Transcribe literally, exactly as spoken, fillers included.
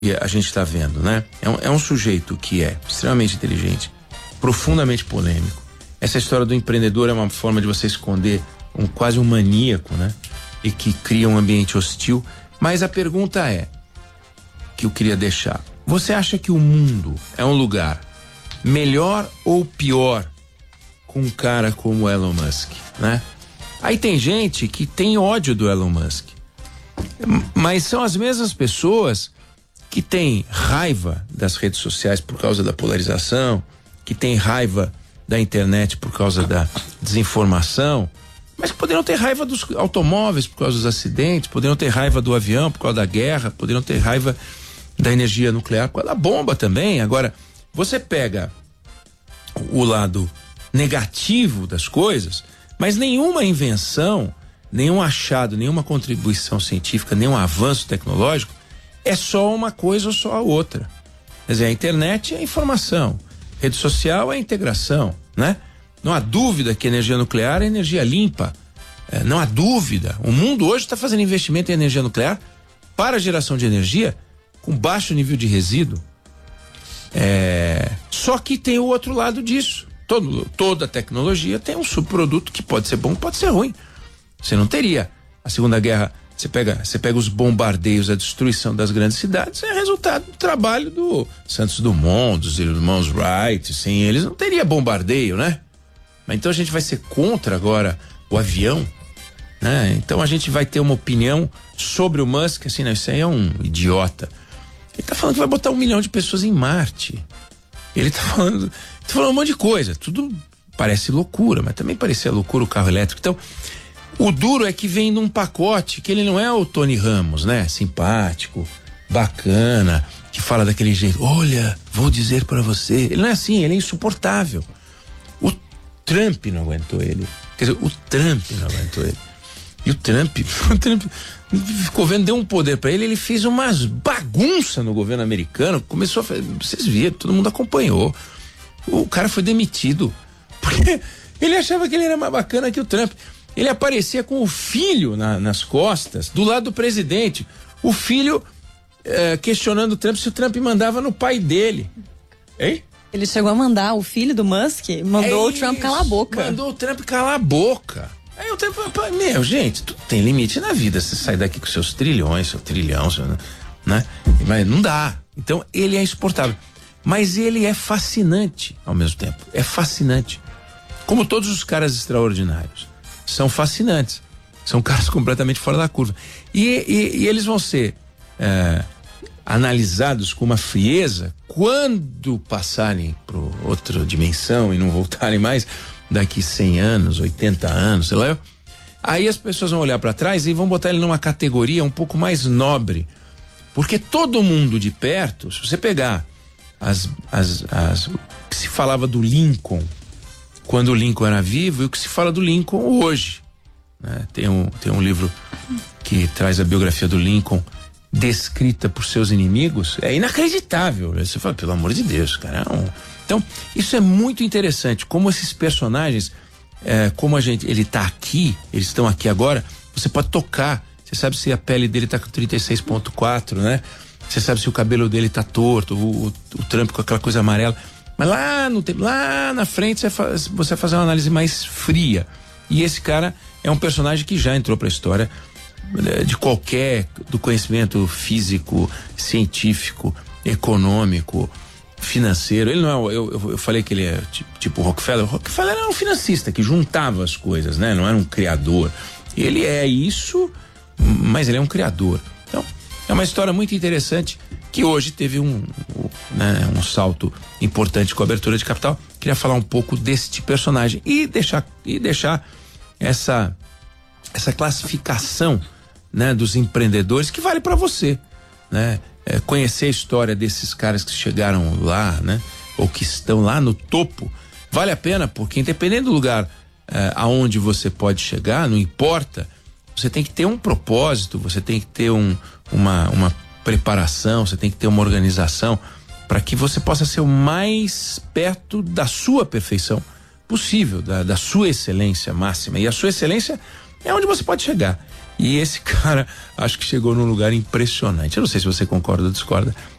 E a gente está vendo, né? É um, é um sujeito que é extremamente inteligente, profundamente polêmico. Essa história do empreendedor é uma forma de você esconder um quase um maníaco, né? E que cria um ambiente hostil. Mas a pergunta é, que eu queria deixar: você acha que o mundo é um lugar melhor ou pior com um cara como Elon Musk, né? Aí tem gente que tem ódio do Elon Musk, mas são as mesmas pessoas que têm raiva das redes sociais por causa da polarização, que têm raiva da internet por causa da desinformação, mas que poderiam ter raiva dos automóveis por causa dos acidentes, poderiam ter raiva do avião por causa da guerra, poderiam ter raiva da energia nuclear por causa da bomba também. Agora, você pega o lado negativo das coisas, mas nenhuma invenção, nenhum achado, nenhuma contribuição científica, nenhum avanço tecnológico é só uma coisa ou só a outra. Quer dizer, a internet é a informação, rede social é a integração, né? Não há dúvida que a energia nuclear é energia limpa. É, não há dúvida. O mundo hoje está fazendo investimento em energia nuclear para a geração de energia com baixo nível de resíduo. É, só que tem o outro lado disso. Todo, toda tecnologia tem um subproduto que pode ser bom, pode ser ruim. Você não teria a Segunda Guerra. Você pega, você pega os bombardeios, a destruição das grandes cidades, é resultado do trabalho do Santos Dumont, dos irmãos Wright. Sem eles não teria bombardeio, né? Mas então a gente vai ser contra agora o avião, né? Então a gente vai ter uma opinião sobre o Musk, assim, né? Isso aí é um idiota. Ele tá falando que vai botar um milhão de pessoas em Marte. Ele tá falando, tá falando um monte de coisa. Tudo parece loucura, mas também parecia loucura o carro elétrico. Então, o duro é que vem num pacote que ele não é o Tony Ramos, né? Simpático, bacana, que fala daquele jeito. Olha, vou dizer pra você. Ele não é assim, ele é insuportável. O Trump não aguentou ele. Quer dizer, o Trump não aguentou ele. E o Trump, o Trump ficou vendo, deu um poder pra ele, ele fez umas bagunças no governo americano, começou a fazer, vocês viram, todo mundo acompanhou. O cara foi demitido, porque ele achava que ele era mais bacana que o Trump. Ele aparecia com o filho na, nas costas, do lado do presidente. O filho eh, questionando o Trump se o Trump mandava no pai dele. Hein? Ele chegou a mandar, o filho do Musk mandou é o Trump calar a boca. Mandou o Trump calar a boca. Aí o Trump, meu, gente, tudo tem limite na vida. Você sai daqui com seus trilhões, seu trilhão, seu, né? Mas não dá. Então ele é insuportável. Mas ele é fascinante ao mesmo tempo. É fascinante. Como todos os caras extraordinários. São fascinantes. São caras completamente fora da curva. E, e, e eles vão ser é, analisados com uma frieza quando passarem para outra dimensão e não voltarem mais daqui cem anos, oitenta anos, sei lá. Aí as pessoas vão olhar para trás e vão botar ele numa categoria um pouco mais nobre. Porque todo mundo de perto, se você pegar as, as, as, o que se falava do Lincoln quando o Lincoln era vivo e o que se fala do Lincoln hoje, né? Tem um, tem um livro que traz a biografia do Lincoln descrita por seus inimigos, é inacreditável. Você fala, pelo amor de Deus, cara. É um... Então, isso é muito interessante, como esses personagens, é, como a gente, ele tá aqui, eles estão aqui agora, você pode tocar, você sabe se a pele dele tá com trinta e seis ponto quatro, né? Você sabe se o cabelo dele tá torto, o, o, o Trump com aquela coisa amarela. Mas lá no tempo, lá na frente você, faz, você vai fazer uma análise mais fria. E esse cara é um personagem que já entrou para a história de qualquer, do conhecimento físico, científico, econômico, financeiro. Ele não é, eu, eu, eu falei que ele é tipo, tipo Rockefeller. Rockefeller era um financista que juntava as coisas, né? Não era um criador. Ele é isso, mas ele é um criador. Então, é uma história muito interessante que hoje teve um, um, né, um salto importante com a abertura de capital. Queria falar um pouco deste personagem e deixar, e deixar essa, essa classificação, né, dos empreendedores que vale para você, né? É, conhecer a história desses caras que chegaram lá, né? Ou que estão lá no topo, vale a pena, porque independente do lugar é, aonde você pode chegar, não importa, você tem que ter um propósito, você tem que ter um, uma, uma preparação, você tem que ter uma organização para que você possa ser o mais perto da sua perfeição possível, da, da sua excelência máxima. E a sua excelência é onde você pode chegar. E esse cara, acho que chegou num lugar impressionante. Eu não sei se você concorda ou discorda,